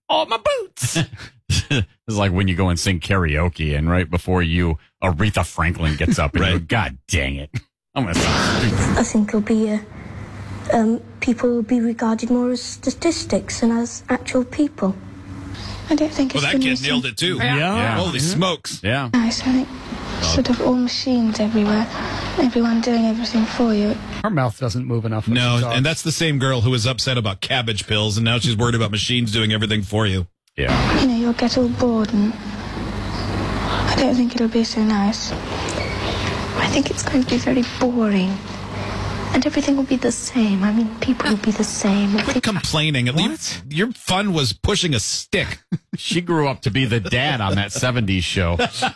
all my boots. It's like when you go and sing karaoke and right before you, Aretha Franklin gets up and you go, God dang it. I'm going to sound stupid. I think it'll be, people will be regarded more as statistics than as actual people. I don't think it's that kid nailed it too. Yeah. Holy smokes. Yeah. nice. I think sort of all machines everywhere. Everyone doing everything for you. Her mouth doesn't move enough. when she No, talks. and that's the same girl who was upset about cabbage pills, and now she's worried about machines doing everything for you. Yeah. You know, you'll get all bored, and I don't think it'll be so nice. I think it's going to be very boring. And everything will be the same. I mean, people will be the same. Quit complaining. At least your fun was pushing a stick. She grew up to be the dad on that 70s show.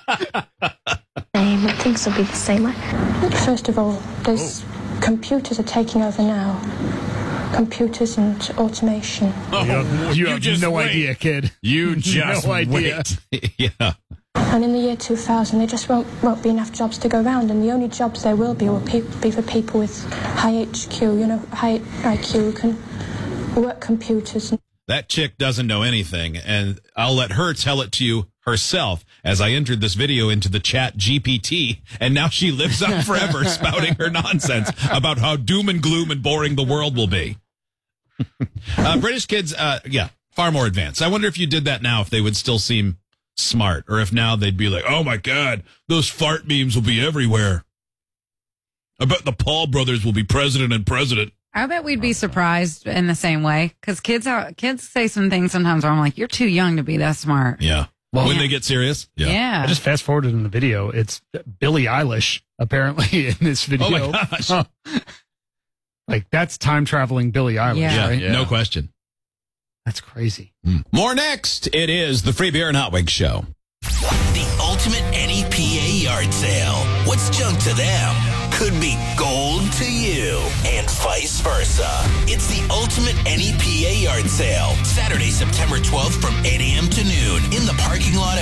And things will be the same. First of all, those computers are taking over now. Computers and automation. You have just no wait. idea, kid. You just No idea. wait. Yeah. And in the year 2000, there just won't be enough jobs to go around, and the only jobs there will be for people with high HQ, high IQ who can work computers. That chick doesn't know anything, and I'll let her tell it to you herself as I entered this video into the chat GPT, and now she lives on forever spouting her nonsense about how doom and gloom and boring the world will be. British kids, far more advanced. I wonder if you did that now, if they would still seem smart, or if now they'd be like, oh my God, those fart memes will be everywhere. I bet the Paul brothers will be president and president. I bet we'd be surprised in the same way, because kids say some things sometimes where I'm like, you're too young to be that smart. Yeah. Well, when they get serious. Yeah. I just fast forwarded in the video. It's Billie Eilish, apparently, in this video. Oh my gosh. Like, that's time traveling Billie Eilish, Yeah. right? Yeah. No question. That's crazy. More next. It is the Free Beer and Hot Wings Show. The ultimate NEPA yard sale. What's junk to them could be gold to you, and vice versa. It's the ultimate NEPA yard sale. Saturday, September 12th from 8 a.m. to noon in the parking lot at